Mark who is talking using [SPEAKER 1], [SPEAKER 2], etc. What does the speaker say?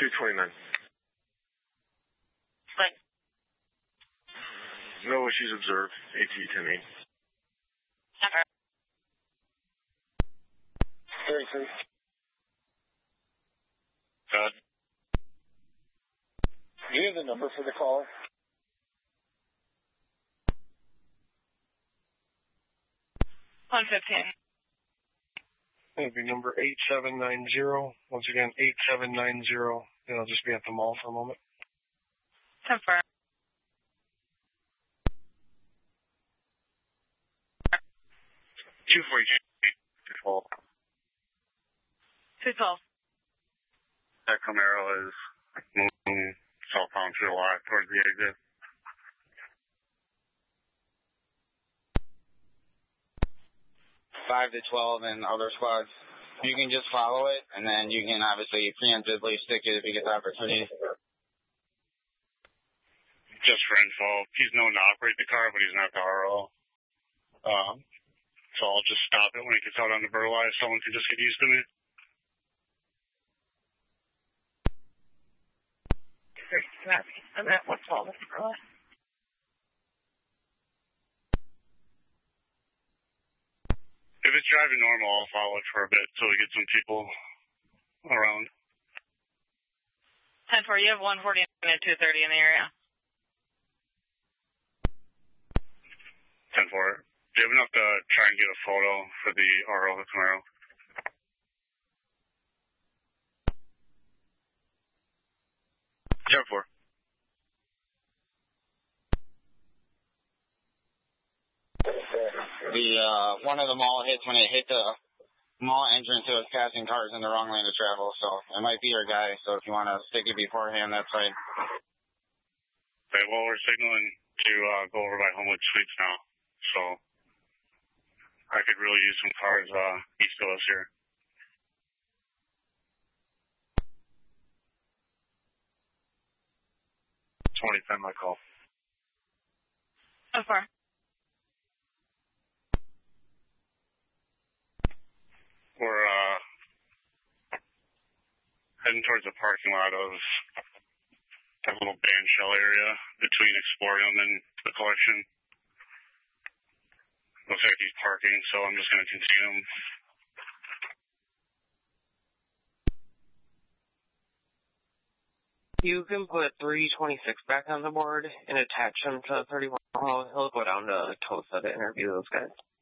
[SPEAKER 1] 229.
[SPEAKER 2] Thanks.
[SPEAKER 1] No issues observed. AT 10-8.
[SPEAKER 2] Never.
[SPEAKER 1] 33. Do you have the number for the caller?
[SPEAKER 2] One 15.
[SPEAKER 3] It'll be number 8790. Once again, 8790. And I'll just be at the mall for a moment.
[SPEAKER 2] Confirm.
[SPEAKER 1] 242. 212.
[SPEAKER 2] 212.
[SPEAKER 1] That Camaro is moving southbound through the lot towards the exit.
[SPEAKER 4] 5 to 12 and other squads. You can just follow it, and then you can obviously preemptively stick it if you get the opportunity.
[SPEAKER 1] Just for info, he's known to operate the car, but he's not the RO. So I'll just stop it when he gets out on the Burleigh. Someone can just get used to me.
[SPEAKER 2] I'm at 112.
[SPEAKER 1] If it's driving normal, I'll follow it for a bit till we get some people around.
[SPEAKER 2] 10-4, you have 149 and 230 in the area.
[SPEAKER 1] 10-4. Do you have enough to try and get a photo for the RO Camaro? Yeah, 4.
[SPEAKER 4] One of the mall hits when it hit the mall entrance, it was passing cars in the wrong lane of travel, so it might be your guy, so if you want to stick it beforehand, that's fine.
[SPEAKER 1] Okay, well, we're signaling to go over by Homewood Suites now, so I could really use some cars east of us here. My call.
[SPEAKER 2] So far.
[SPEAKER 1] We're heading towards the parking lot of that little band shell area between Explorium and the collection. Looks like he's parking, so I'm just going to contain him.
[SPEAKER 5] You can put 326 back on the board and attach him to 31. He'll go down to Tulsa to interview those guys.